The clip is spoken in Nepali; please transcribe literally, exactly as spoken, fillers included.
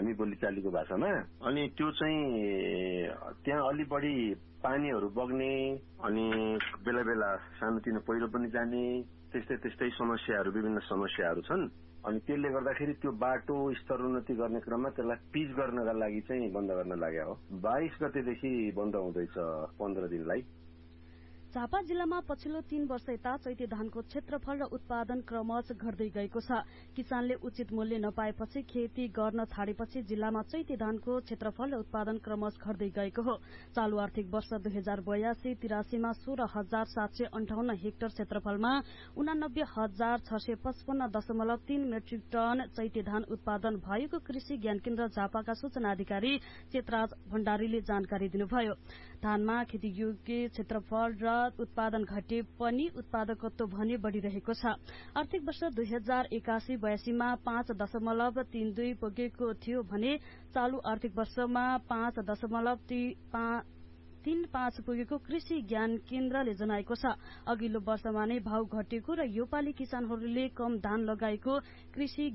हामी बोलीचालीको भाषामा। अनि त्यो चाहिँ त्यहाँ अलि बढी पानीहरू बग्ने अनि बेला बेला सानोतिनो पहिरो पनि जाने त्यस्तै त्यस्तै समस्याहरू विभिन्न समस्याहरू छन्। अनि त्यसले गर्दाखेरि त्यो बाटो स्तरोन्नति गर्ने क्रममा त्यसलाई पिच गर्नका लागि चाहिँ बन्द गर्न लाग्यो हो। बाइस गतेदेखि बन्द हुँदैछ पन्ध्र दिनलाई। झापा जिल्लामा पछिल्लो तीन वर्ष यता चैते धानको क्षेत्रफल र उत्पादन क्रमश घट्दै गएको छ। किसानले उचित मूल्य नपाएपछि खेती गर्न छाडेपछि जिल्लामा चैते धानको क्षेत्रफल र उत्पादन क्रमश घट्दै गएको हो। चालू आर्थिक वर्ष दुई हजार बयासी तिरासीमा सोह्र हजार सात सय अन्ठाउन्न हेक्टर क्षेत्रफलमा उनानब्बे हजार छ सय पचपन्न दशमलव तीन मेट्रिक टन चैते धान उत्पादन भएको कृषि ज्ञान केन्द्र झापाका सूचना अधिकारी चेतराज भण्डारीले जानकारी दिनुभयो। धानमा खेतीयोग्य क्षेत्रफल र उत्पादन घटे पनि उत्पादकत्व भने बढ़िरहेको छ। आर्थिक वर्ष दुई हजार एकासी बयासीमा पाँच दशमलव तीन दुई पुगेको थियो भने चालू आर्थिक वर्षमा पाँच दशमलव तीन पाँच पुगेको कृषि ज्ञान केन्द्रले जनाएको छ। अघिल्लो वर्षमा नै भाव घटेको र योपालि किसानहरूले कम धान लगाएको कृषि